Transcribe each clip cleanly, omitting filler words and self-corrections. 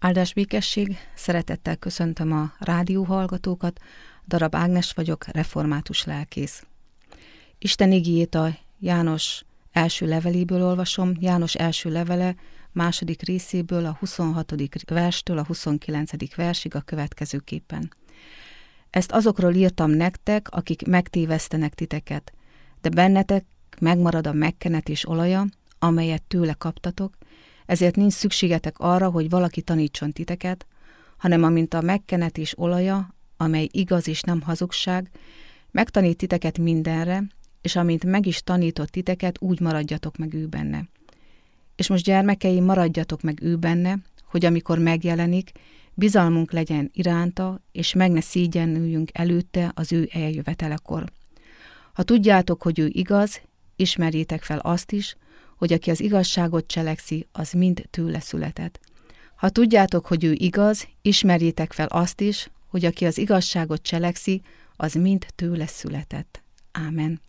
Áldás békesség, szeretettel köszöntöm a rádióhallgatókat, Darab Ágnes vagyok, református lelkész. Isten igéjét a János első leveléből olvasom, János első levele második részéből a 26. verstől a 29. versig a következőképpen. Ezt azokról írtam nektek, akik megtévesztenek titeket, de bennetek megmarad a megkenetés olaja, amelyet tőle kaptatok, ezért nincs szükségetek arra, hogy valaki tanítson titeket, hanem amint a megkenetés olaja, amely igaz és nem hazugság, megtanít titeket mindenre, és amint meg is tanított titeket, úgy maradjatok meg ő benne. És most gyermekeim, maradjatok meg ő benne, hogy amikor megjelenik, bizalmunk legyen iránta, és meg ne szégyenüljünk előtte az ő eljövetelekor. Ha tudjátok, hogy ő igaz, ismerjétek fel azt is, hogy aki az igazságot cselekszi, az mind tőle született. Ha tudjátok, hogy ő igaz, ismerjétek fel azt is, hogy aki az igazságot cselekszi, az mind tőle született. Ámen.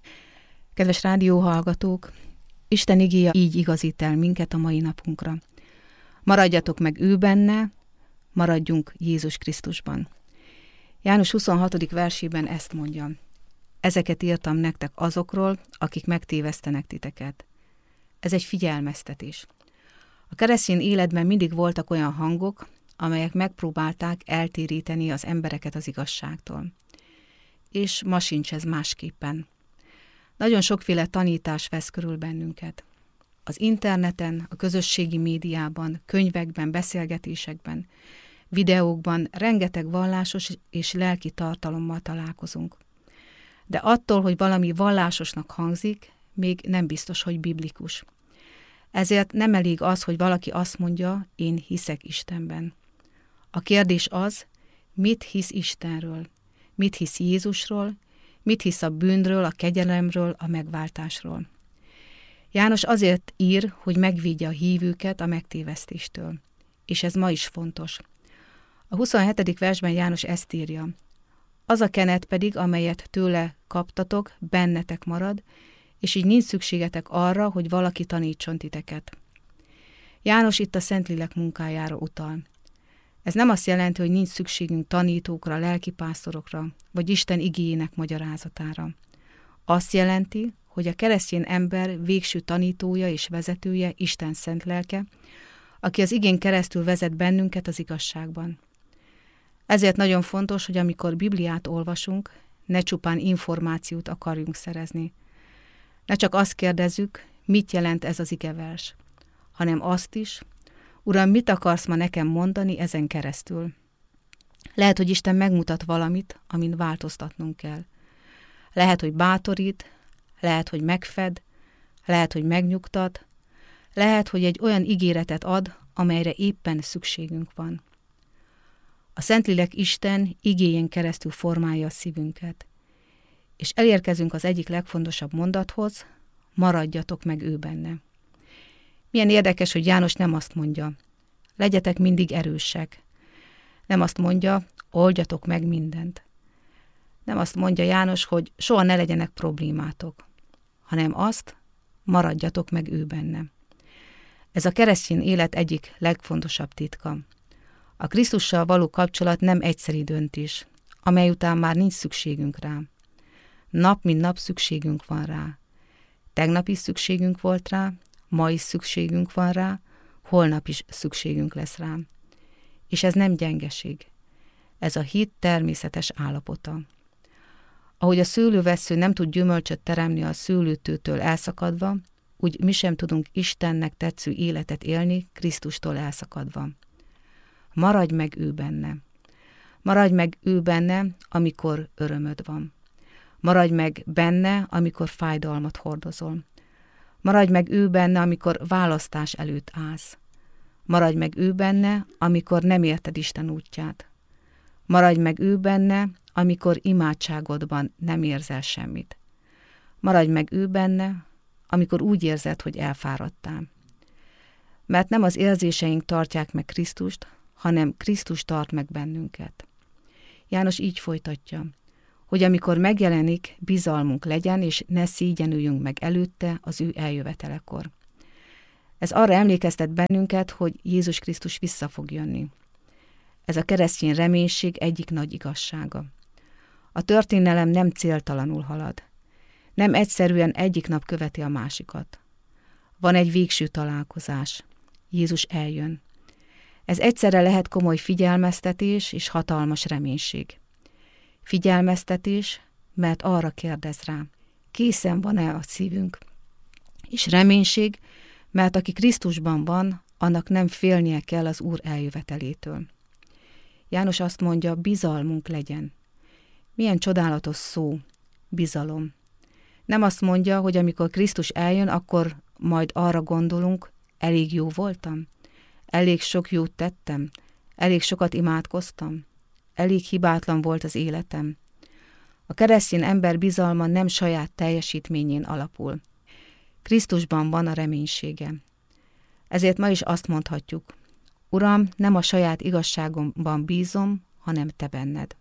Kedves rádióhallgatók, Isten igéje így igazít el minket a mai napunkra. Maradjatok meg ő benne, maradjunk Jézus Krisztusban. János 26. versében ezt mondja. Ezeket írtam nektek azokról, akik megtévesztenek titeket. Ez egy figyelmeztetés. A keresztény életben mindig voltak olyan hangok, amelyek megpróbálták eltéríteni az embereket az igazságtól. És ma sincs ez másképpen. Nagyon sokféle tanítás vesz körül bennünket. Az interneten, a közösségi médiában, könyvekben, beszélgetésekben, videókban rengeteg vallásos és lelki tartalommal találkozunk. De attól, hogy valami vallásosnak hangzik, még nem biztos, hogy biblikus. Ezért nem elég az, hogy valaki azt mondja, én hiszek Istenben. A kérdés az, mit hisz Istenről, mit hisz Jézusról, mit hisz a bűnről, a kegyelemről, a megváltásról. János azért ír, hogy megvédje a hívőket a megtévesztéstől. És ez ma is fontos. A 27. versben János ezt írja. Az a kenet pedig, amelyet tőle kaptatok, bennetek marad, és így nincs szükségetek arra, hogy valaki tanítson titeket. János itt a Szentlélek munkájára utal. Ez nem azt jelenti, hogy nincs szükségünk tanítókra, lelkipásztorokra, vagy Isten igéjének magyarázatára. Azt jelenti, hogy a keresztény ember végső tanítója és vezetője Isten szent lelke, aki az igén keresztül vezet bennünket az igazságban. Ezért nagyon fontos, hogy amikor Bibliát olvasunk, ne csupán információt akarjunk szerezni. Ne csak azt kérdezzük, mit jelent ez az igevers, hanem azt is, Uram, mit akarsz ma nekem mondani ezen keresztül? Lehet, hogy Isten megmutat valamit, amin változtatnunk kell. Lehet, hogy bátorít, lehet, hogy megfed, lehet, hogy megnyugtat, lehet, hogy egy olyan ígéretet ad, amelyre éppen szükségünk van. A Szentlélek Isten igéjén keresztül formálja a szívünket. És elérkezünk az egyik legfontosabb mondathoz, maradjatok meg ő benne. Milyen érdekes, hogy János nem azt mondja, legyetek mindig erősek. Nem azt mondja, oldjatok meg mindent. Nem azt mondja János, hogy soha ne legyenek problémátok, hanem azt, maradjatok meg ő benne. Ez a keresztény élet egyik legfontosabb titka. A Krisztussal való kapcsolat nem egyszeri döntés, amely után már nincs szükségünk rá. Nap mint nap szükségünk van rá. Tegnap is szükségünk volt rá, ma is szükségünk van rá, holnap is szükségünk lesz rá. És ez nem gyengeség. Ez a hit természetes állapota. Ahogy a szőlővessző nem tud gyümölcsöt teremni a szőlőtőtől elszakadva, úgy mi sem tudunk Istennek tetsző életet élni Krisztustól elszakadva. Maradj meg ő benne. Maradj meg ő benne, amikor örömöd van. Maradj meg benne, amikor fájdalmat hordozol. Maradj meg ő benne, amikor választás előtt állsz. Maradj meg ő benne, amikor nem érted Isten útját. Maradj meg ő benne, amikor imádságodban nem érzel semmit. Maradj meg ő benne, amikor úgy érzed, hogy elfáradtál. Mert nem az érzéseink tartják meg Krisztust, hanem Krisztus tart meg bennünket. János így folytatja, hogy amikor megjelenik, bizalmunk legyen, és ne szégyenüljünk meg előtte az ő eljövetelekor. Ez arra emlékeztet bennünket, hogy Jézus Krisztus vissza fog jönni. Ez a keresztény reménység egyik nagy igazsága. A történelem nem céltalanul halad. Nem egyszerűen egyik nap követi a másikat. Van egy végső találkozás. Jézus eljön. Ez egyszerre lehet komoly figyelmeztetés és hatalmas reménység. Figyelmeztetés, mert arra kérdez rá, készen van-e a szívünk? És reménység, mert aki Krisztusban van, annak nem félnie kell az Úr eljövetelétől. János azt mondja, bizalmunk legyen. Milyen csodálatos szó, bizalom. Nem azt mondja, hogy amikor Krisztus eljön, akkor majd arra gondolunk, elég jó voltam, elég sok jót tettem, elég sokat imádkoztam, elég hibátlan volt az életem. A keresztény ember bizalma nem saját teljesítményén alapul. Krisztusban van a reménysége. Ezért ma is azt mondhatjuk, Uram, nem a saját igazságomban bízom, hanem Te benned.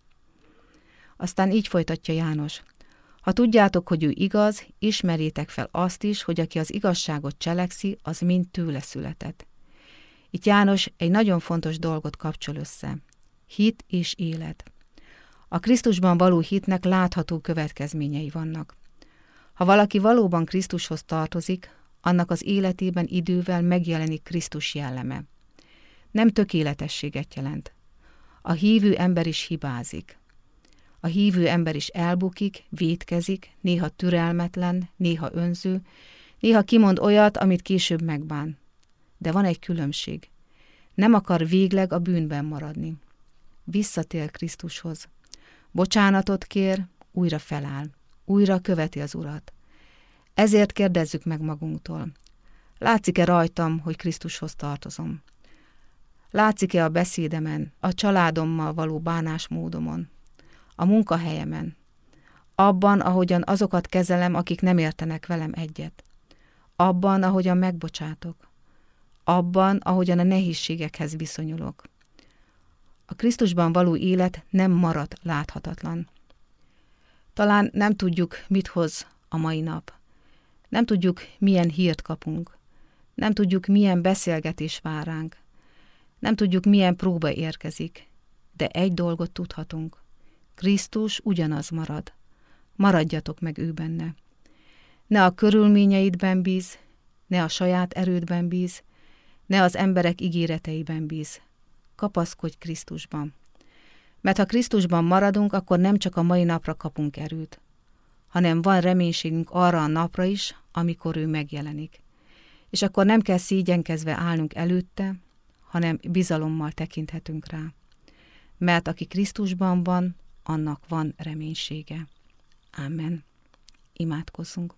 Aztán így folytatja János. Ha tudjátok, hogy ő igaz, ismerjétek fel azt is, hogy aki az igazságot cselekszi, az mind tőle született. Itt János egy nagyon fontos dolgot kapcsol össze. Hit és élet. A Krisztusban való hitnek látható következményei vannak. Ha valaki valóban Krisztushoz tartozik, annak az életében idővel megjelenik Krisztus jelleme. Nem tökéletességet jelent. A hívő ember is hibázik. A hívő ember is elbukik, vétkezik, néha türelmetlen, néha önző, néha kimond olyat, amit később megbán. De van egy különbség. Nem akar végleg a bűnben maradni. Visszatér Krisztushoz. Bocsánatot kér, újra feláll. Újra követi az Urat. Ezért kérdezzük meg magunktól. Látszik-e rajtam, hogy Krisztushoz tartozom? Látszik-e a beszédemen, a családommal való bánásmódomon, a munkahelyemen, abban, ahogyan azokat kezelem, akik nem értenek velem egyet, abban, ahogyan megbocsátok, abban, ahogyan a nehézségekhez viszonyulok. A Krisztusban való élet nem marad láthatatlan. Talán nem tudjuk, mit hoz a mai nap. Nem tudjuk, milyen hírt kapunk. Nem tudjuk, milyen beszélgetés vár ránk. Nem tudjuk, milyen próba érkezik. De egy dolgot tudhatunk. Krisztus ugyanaz marad. Maradjatok meg ő benne. Ne a körülményeidben bíz, ne a saját erődben bíz, ne az emberek ígéreteiben bíz. Kapaszkodj Krisztusban. Mert ha Krisztusban maradunk, akkor nem csak a mai napra kapunk erőt, hanem van reménységünk arra a napra is, amikor ő megjelenik. És akkor nem kell szégyenkezve állnunk előtte, hanem bizalommal tekinthetünk rá. Mert aki Krisztusban van, annak van reménysége. Ámen. Imádkozzunk.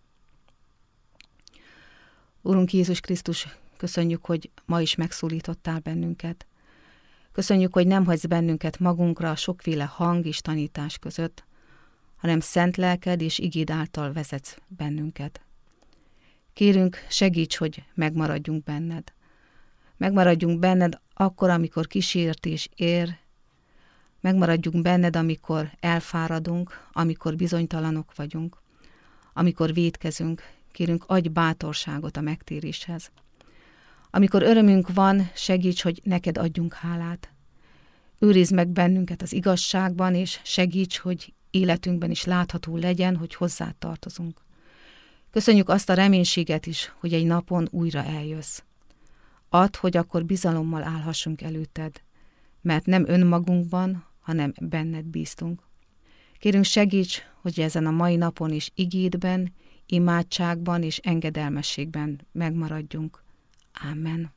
Urunk Jézus Krisztus, köszönjük, hogy ma is megszólítottál bennünket. Köszönjük, hogy nem hagysz bennünket magunkra a sokféle hang és tanítás között, hanem szent lelked és igéd által vezetsz bennünket. Kérünk, segíts, hogy megmaradjunk benned. Megmaradjunk benned akkor, amikor kísértés ér, megmaradjunk benned, amikor elfáradunk, amikor bizonytalanok vagyunk, amikor vétkezünk. Kérünk, adj bátorságot a megtéréshez. Amikor örömünk van, segíts, hogy neked adjunk hálát. Őrizd meg bennünket az igazságban, és segíts, hogy életünkben is látható legyen, hogy hozzád tartozunk. Köszönjük azt a reménységet is, hogy egy napon újra eljössz. Add, hogy akkor bizalommal állhassunk előtted, mert nem önmagunkban, hanem benned bíztunk. Kérünk, segíts, hogy ezen a mai napon is igédben, imádságban és engedelmességben megmaradjunk. Ámen.